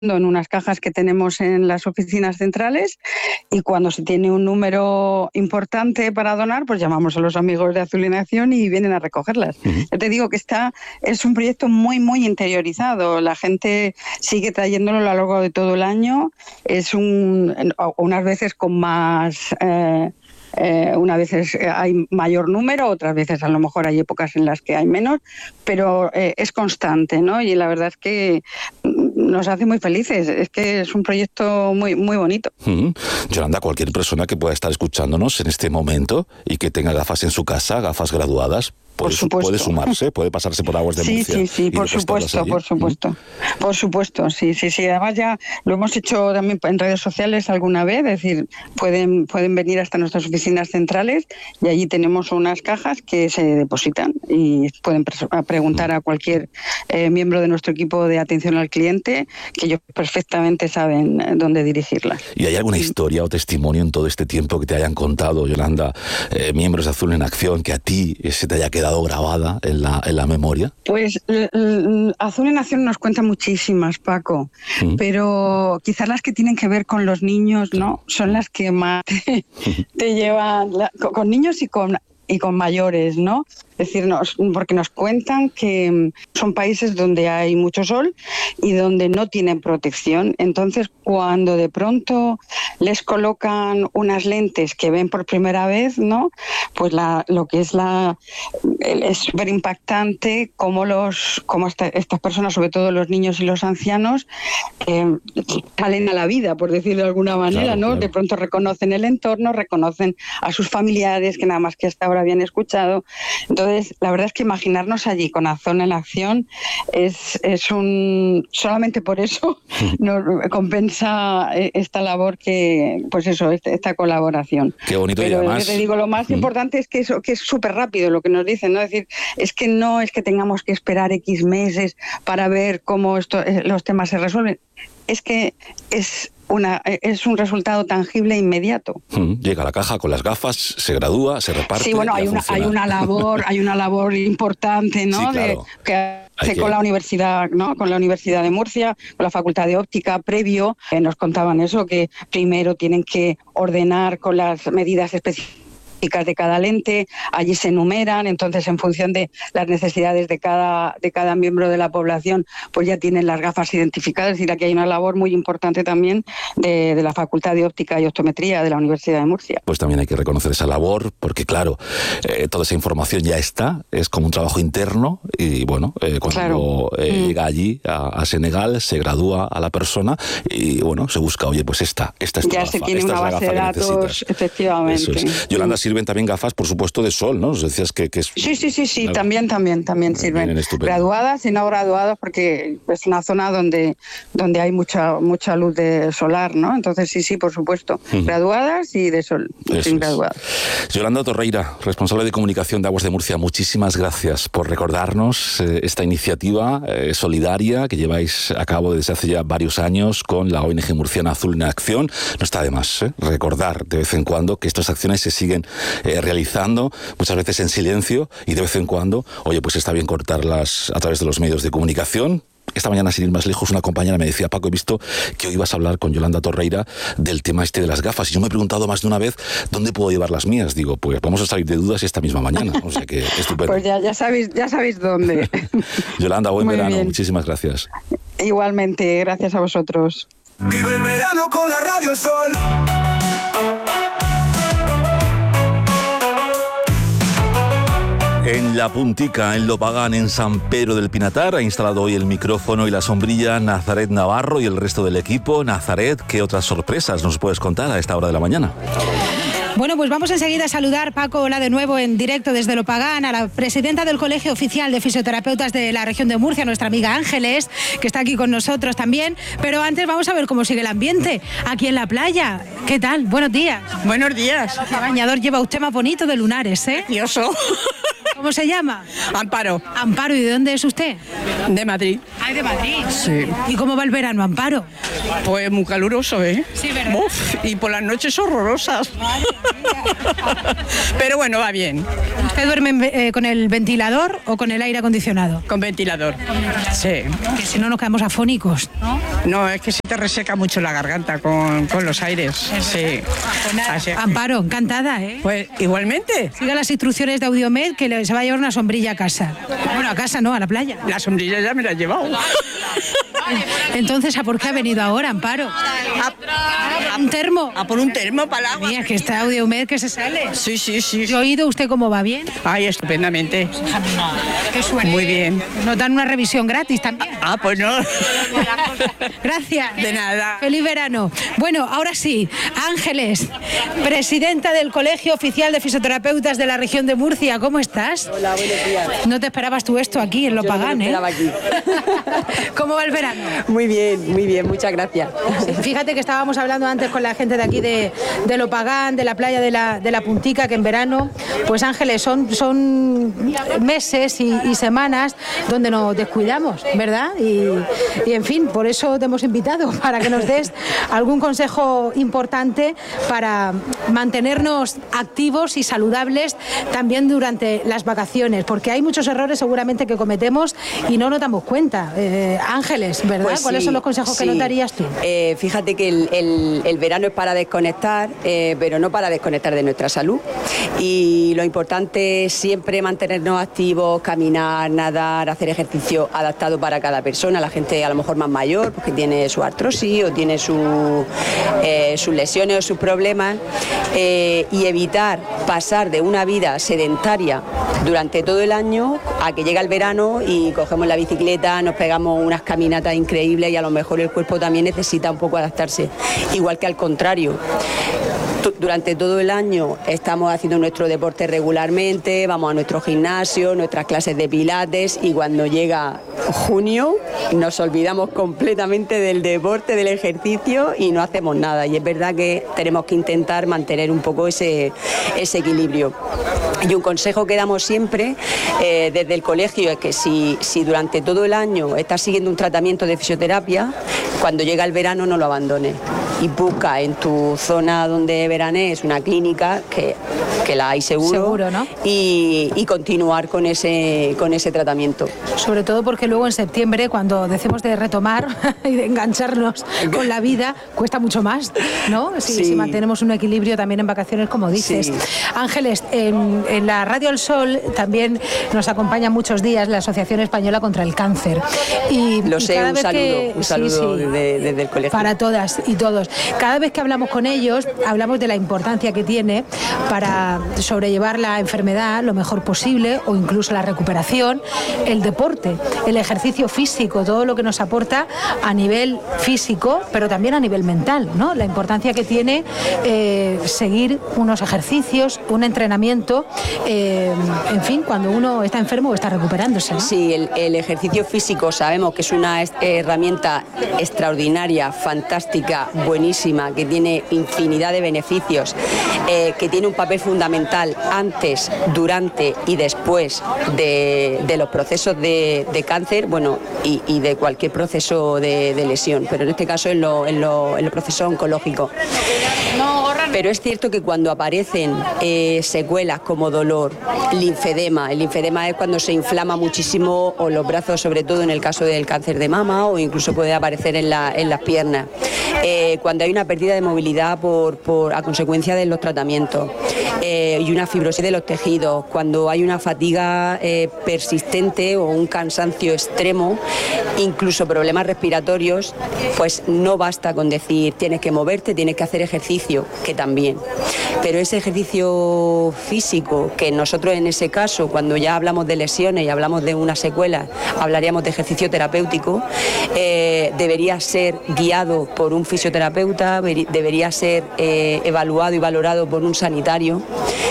en unas cajas que tenemos en las oficinas centrales, y cuando se tiene un número importante para donar, pues llamamos a los amigos de Azul en Acción y vienen a recogerlas. Yo te digo que es un proyecto muy, muy interiorizado. La gente sigue trayéndolo a lo largo de todo el año. Es unas veces con más... unas veces hay mayor número, otras veces a lo mejor hay épocas en las que hay menos, pero es constante, ¿no? Y la verdad es que nos hace muy felices. Es que es un proyecto muy, muy bonito. Yolanda, cualquier persona que pueda estar escuchándonos en este momento y que tenga gafas en su casa, gafas graduadas, puede sumarse, puede pasarse por Aguas de Murcia. Sí, por supuesto. Por supuesto, sí. Además ya lo hemos hecho también en redes sociales alguna vez, es decir, pueden venir hasta nuestras oficinas centrales y allí tenemos unas cajas que se depositan y pueden preguntar a cualquier miembro de nuestro equipo de atención al cliente, que ellos perfectamente saben dónde dirigirlas. ¿Y hay alguna historia o testimonio en todo este tiempo que te hayan contado, Yolanda, miembros de Azul en Acción, que a ti se te haya quedado grabada en la memoria? Pues Azul en Acción nos cuenta muchísimas, Paco, pero quizás las que tienen que ver con los niños, ¿no? Son las que más te llevan, con niños y con mayores, ¿no? Es decir, porque nos cuentan que son países donde hay mucho sol y donde no tienen protección. Entonces, cuando de pronto les colocan unas lentes que ven por primera vez, ¿no? Pues lo que es súper impactante cómo estas personas, sobre todo los niños y los ancianos, salen a la vida, por decirlo de alguna manera, claro, ¿no? Claro. De pronto reconocen el entorno, reconocen a sus familiares que nada más que hasta ahora habían escuchado. Entonces, la verdad es que imaginarnos allí con Azul en Acción solamente por eso nos compensa esta labor esta colaboración. Qué bonito. Pero y además, te digo, lo más importante es que es súper rápido lo que nos dicen, ¿no? Es decir, no es que tengamos que esperar X meses para ver cómo los temas se resuelven. Es que es un resultado tangible e inmediato. Llega a la caja con las gafas, se gradúa, se reparte. Sí, bueno, hay una labor importante, ¿no? Sí, claro. Con la universidad, ¿no? Con la Universidad de Murcia, con la Facultad de Óptica, previo, nos contaban eso, que primero tienen que ordenar con las medidas específicas de cada lente, allí se enumeran, entonces en función de las necesidades de cada miembro de la población, pues ya tienen las gafas identificadas. Es decir, aquí hay una labor muy importante también de la Facultad de Óptica y Optometría de la Universidad de Murcia. Pues también hay que reconocer esa labor, porque claro, toda esa información ya está, es como un trabajo interno, y bueno, cuando llega allí a Senegal, se gradúa a la persona y bueno, se busca, oye, pues esta es tu ya gafa, se tiene una base de datos, efectivamente. Eso es. Yolanda, sirven también gafas, por supuesto, de sol, ¿no? Nos decías que es... Sí, también sirven. Graduadas y no graduadas, porque es una zona donde hay mucha luz solar, ¿no? Entonces sí, por supuesto. Graduadas y de sol, sin graduadas. Yolanda Torreira, responsable de comunicación de Aguas de Murcia, muchísimas gracias por recordarnos esta iniciativa solidaria que lleváis a cabo desde hace ya varios años con la ONG murciana Azul en Acción. No está de más recordar de vez en cuando que estas acciones se siguen realizando, muchas veces en silencio, y de vez en cuando, oye, pues está bien cortarlas a través de los medios de comunicación. Esta mañana, sin ir más lejos, una compañera me decía: Paco, he visto que hoy ibas a hablar con Yolanda Torreira del tema de las gafas, y yo me he preguntado más de una vez dónde puedo llevar las mías. Digo, pues vamos a salir de dudas esta misma mañana. O sea que estupendo. Pues ya sabéis dónde. Yolanda, buen verano. Bien. Muchísimas gracias. Igualmente, gracias a vosotros. Vive el verano con la Radio Sol. En La Puntica, en Lopagán, en San Pedro del Pinatar, ha instalado hoy el micrófono y la sombrilla Nazaret Navarro y el resto del equipo. Nazaret, ¿qué otras sorpresas nos puedes contar a esta hora de la mañana? Bueno, pues vamos enseguida a saludar, Paco, hola de nuevo en directo desde Lopagán, a la presidenta del Colegio Oficial de Fisioterapeutas de la región de Murcia, nuestra amiga Ángeles, que está aquí con nosotros también. Pero antes vamos a ver cómo sigue el ambiente aquí en la playa. ¿Qué tal? Buenos días. Buenos días. El bañador lleva usted más bonito de lunares, ¿eh? Precioso. ¿Cómo se llama? Amparo. Amparo, ¿y de dónde es usted? De Madrid. Ay, de Madrid. Sí. ¿Y cómo va el verano, Amparo? Pues muy caluroso, ¿eh? Sí, ¿verdad? Uf, y por las noches horrorosas. Pero bueno, va bien. ¿Usted duerme con el ventilador o con el aire acondicionado? Con ventilador. Sí. Que si no nos quedamos afónicos, ¿no? No, es que se te reseca mucho la garganta con los aires. Sí. Así- Amparo, encantada, ¿eh? Pues igualmente. Siga las instrucciones de Audiomed que se va a llevar una sombrilla a casa. Bueno, a casa no, a la playa. La sombrilla ya me la he llevado. Entonces, ¿a por qué ha venido ahora, Amparo? ¿Un termo? A por un termo para el agua. Mira, que está Audiomed que se sale. Sí, sí, sí. ¿Yo he oído usted cómo va bien? Ay, estupendamente. Qué suerte. Muy bien. Nos dan una revisión gratis también. Ah, pues no. Gracias. De nada. Feliz verano. Bueno, ahora sí, Ángeles, presidenta del Colegio Oficial de Fisioterapeutas de la región de Murcia, ¿cómo estás? Hola, buenos días. No te esperabas tú esto aquí en Lopagán, Yo no me ¿eh? lo esperaba aquí. ¿Cómo va el verano? Muy bien, muchas gracias. Fíjate que estábamos hablando antes con la gente de aquí de Lopagán, de la playa de la Puntica, que en verano, pues Ángeles, son meses y semanas donde nos descuidamos, ¿verdad? Y en fin, por eso te hemos invitado, para que nos des algún consejo importante para mantenernos activos y saludables también durante las vacaciones, porque hay muchos errores seguramente que cometemos y no nos damos cuenta. Ángeles, ¿verdad? Pues ¿Cuáles sí, son los consejos que sí. nos darías tú? Fíjate que el verano es para desconectar, pero no para desconectar de nuestra salud. Y lo importante es siempre mantenernos activos, caminar, nadar, hacer ejercicio adaptado para cada persona. La gente a lo mejor más mayor, porque tiene su artrosis o tiene sus lesiones o sus problemas, y evitar pasar de una vida sedentaria durante todo el año a que llega el verano y cogemos la bicicleta, nos pegamos unas caminatas increíbles y a lo mejor el cuerpo también necesita un poco adaptarse. Igual que al contrario. Durante todo el año estamos haciendo nuestro deporte regularmente, vamos a nuestro gimnasio, nuestras clases de pilates, y cuando llega junio nos olvidamos completamente del deporte, del ejercicio, y no hacemos nada. Y es verdad que tenemos que intentar mantener un poco ese equilibrio. Y un consejo que damos siempre desde el colegio es que si durante todo el año estás siguiendo un tratamiento de fisioterapia, cuando llega el verano no lo abandones y busca en tu zona donde veranees una clínica que la hay seguro, ¿no? y continuar con ese tratamiento. Sobre todo porque luego en septiembre, cuando decimos de retomar y de engancharnos con la vida, cuesta mucho más, ¿no? Si mantenemos un equilibrio también en vacaciones, como dices. Sí. Ángeles, en la Radio El Sol también nos acompaña muchos días la Asociación Española contra el Cáncer. Lo sé, cada un vez saludo desde el colegio. Para todas y todos. Cada vez que hablamos con ellos, hablamos de la importancia que tiene para sobrellevar la enfermedad lo mejor posible, o incluso la recuperación, el deporte, el ejercicio físico, todo lo que nos aporta a nivel físico, pero también a nivel mental, ¿no? La importancia que tiene seguir unos ejercicios, un entrenamiento, en fin, cuando uno está enfermo o está recuperándose, ¿no? Sí, el ejercicio físico sabemos que es una herramienta extraordinaria, fantástica, buenísima, que tiene infinidad de beneficios, que tiene un papel fundamental antes, durante y después de los procesos de cáncer, bueno, y de cualquier proceso de lesión, pero en este caso en los procesos oncológicos. Pero es cierto que cuando aparecen secuelas como dolor, linfedema, el linfedema es cuando se inflama muchísimo, o los brazos, sobre todo en el caso del cáncer de mama, o incluso puede aparecer en las piernas, cuando hay una pérdida de movilidad a consecuencia de los tratamientos, y una fibrosis de los tejidos, cuando hay una fatiga persistente o un cansancio extremo, incluso problemas respiratorios, pues no basta con decir tienes que moverte, tienes que hacer ejercicio, que también. Pero ese ejercicio físico, que nosotros en ese caso, cuando ya hablamos de lesiones y hablamos de una secuela, hablaríamos de ejercicio terapéutico, debería ser guiado por un fisioterapeuta, debería ser evaluado y valorado por un sanitario,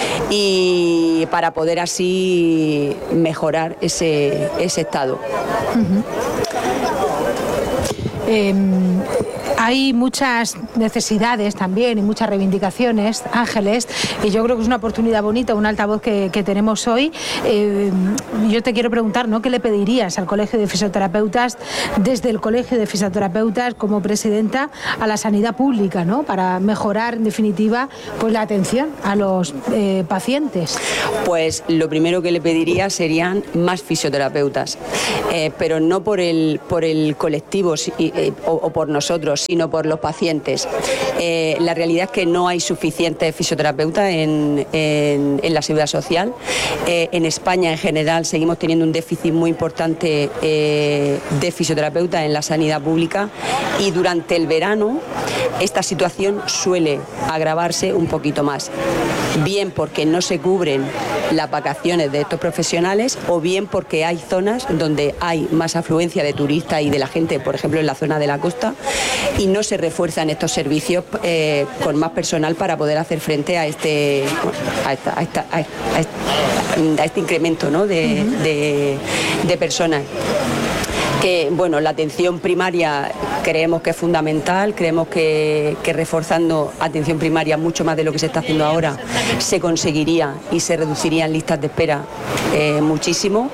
y para poder así mejorar ese estado. Hay muchas necesidades también y muchas reivindicaciones, Ángeles, y yo creo que es una oportunidad bonita, un altavoz que tenemos hoy. Yo te quiero preguntar, ¿no?, ¿qué le pedirías al Colegio de Fisioterapeutas, desde el Colegio de Fisioterapeutas como presidenta, a la sanidad pública, ¿no?, para mejorar en definitiva pues la atención a los pacientes? Pues lo primero que le pediría serían más fisioterapeutas, pero no por el colectivo o por nosotros, sino por los pacientes. La realidad es que no hay suficientes fisioterapeutas en la seguridad social. En España en general seguimos teniendo un déficit muy importante de fisioterapeutas en la sanidad pública, y durante el verano esta situación suele agravarse un poquito más, bien porque no se cubren las vacaciones de estos profesionales, o bien porque hay zonas donde hay más afluencia de turistas y de la gente, por ejemplo en la zona de la costa, y no se refuerzan estos servicios con más personal para poder hacer frente a este incremento, ¿no?, de personas. Que, bueno, la atención primaria creemos que es fundamental, creemos que reforzando atención primaria mucho más de lo que se está haciendo ahora se conseguiría y se reducirían listas de espera muchísimo.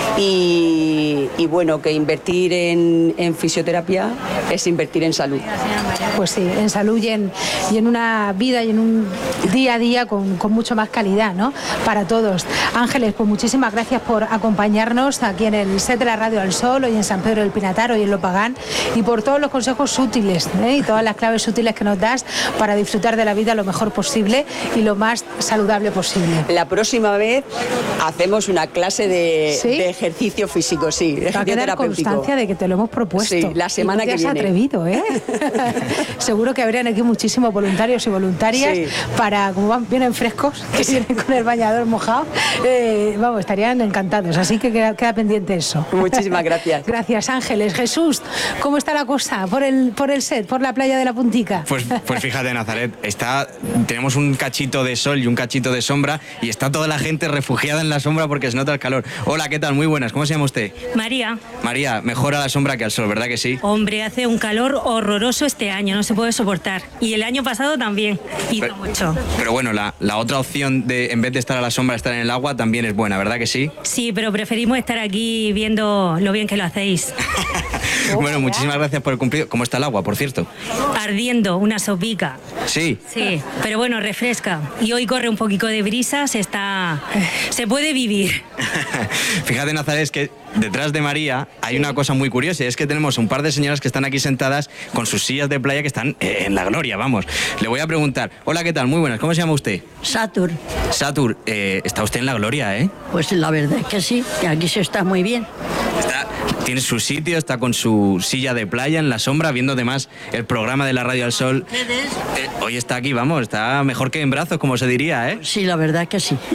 Y bueno, que invertir en fisioterapia es invertir en salud. Pues sí, en salud y en una vida y en un día a día con mucho más calidad, ¿no?, para todos. Ángeles, pues muchísimas gracias por acompañarnos aquí en el set de la Radio al Sol, hoy en San Pedro del Pinatar, hoy en Lopagán, y por todos los consejos útiles y todas las claves útiles que nos das para disfrutar de la vida lo mejor posible y lo más saludable posible. La próxima vez hacemos una clase de ejercicio físico, sí, de ejercicio terapéutico. Va a quedar constancia de que te lo hemos propuesto. Sí, la semana que viene. Te has atrevido, ¿eh? Seguro que habrían aquí muchísimos voluntarios y voluntarias para, como vienen frescos, que vienen con el bañador mojado, vamos, estarían encantados. Así que queda pendiente eso. Muchísimas gracias. Gracias, Ángeles. Jesús, ¿cómo está la cosa por el set, por la playa de la Puntica? Pues fíjate, Nazaret, tenemos un cachito de sol y un cachito de sombra, y está toda la gente refugiada en la sombra porque se nota el calor. Hola, ¿qué tal? Muy buenas. ¿Cómo se llama usted? María. María, mejor a la sombra que al sol, ¿verdad que sí? Hombre, hace un calor horroroso este año, no se puede soportar. Y el año pasado también, hizo mucho. Pero bueno, la otra opción de, en vez de estar a la sombra, estar en el agua, también es buena, ¿verdad que sí? Sí, pero preferimos estar aquí viendo lo bien que lo hacéis. Bueno, muchísimas gracias por el cumplido. ¿Cómo está el agua, por cierto? Ardiendo, una sopica. Sí. Sí, pero bueno, refresca. Y hoy corre un poquito de brisa, se puede vivir. Fíjate, Nazaret, que detrás de María hay una cosa muy curiosa, y es que tenemos un par de señoras que están aquí sentadas con sus sillas de playa que están en la gloria, vamos. Le voy a preguntar, hola, ¿qué tal? Muy buenas, ¿cómo se llama usted? Satur. Satur, está usted en la gloria, ¿eh? Pues la verdad es que sí, que aquí se está muy bien. Tiene su sitio, está con su silla de playa en la sombra, viendo además el programa de la Radio al Sol. Hoy está aquí, vamos, está mejor que en brazos, como se diría, ¿eh? Sí, la verdad es que sí.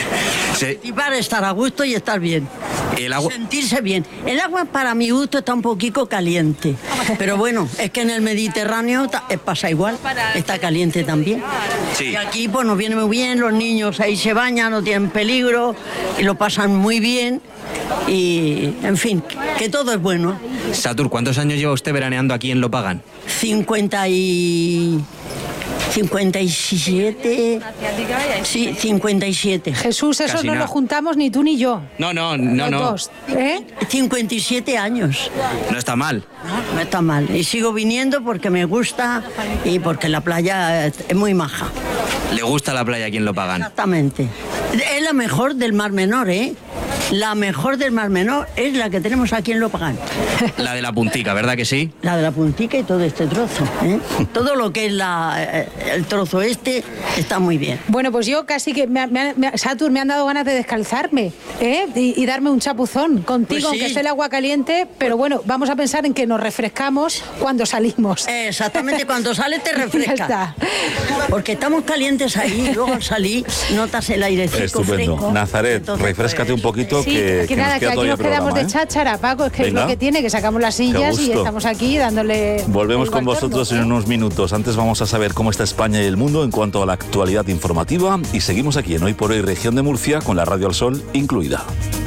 Y para estar a gusto y estar bien. El agua... Sentirse bien. El agua, para mi gusto, está un poquito caliente. Pero bueno, es que en el Mediterráneo pasa igual, está caliente también. Sí. Y aquí pues nos viene muy bien, los niños ahí se bañan, no tienen peligro, y lo pasan muy bien. Y, en fin, que todo es bueno. Satur, ¿cuántos años lleva usted veraneando aquí en Lopagán? 57. Sí, 57. Jesús, eso no lo juntamos ni tú ni yo. No. Dos, 57 años. No está mal. No está mal. Y sigo viniendo porque me gusta y porque la playa es muy maja. ¿Le gusta la playa aquí en Lopagán? Exactamente. Es la mejor del Mar Menor, ¿eh? La mejor del Mar Menor es la que tenemos aquí en Lopagán. La de la Puntica, ¿verdad que sí? La de la Puntica y todo este trozo, ¿eh? Todo lo que es el trozo este está muy bien. Bueno, pues yo casi que, Satur, me han dado ganas de descalzarme, ¿eh? Y darme un chapuzón contigo, pues sí, aunque esté el agua caliente, pero bueno, vamos a pensar en que nos refrescamos cuando salimos. Exactamente, cuando sales te refrescas. Ya está. Porque estamos calientes ahí y luego al salir notas el airecito. Estupendo. Fresco. Nazaret, refréscate un poquito. Sí, que nada, que aquí nos quedamos de cháchara, Paco, es que venga, es lo que tiene, que sacamos las sillas y estamos aquí dándole... Volvemos con vosotros en unos minutos. Antes vamos a saber cómo está España y el mundo en cuanto a la actualidad informativa, y seguimos aquí en Hoy por Hoy Región de Murcia con la Radio al Sol incluida.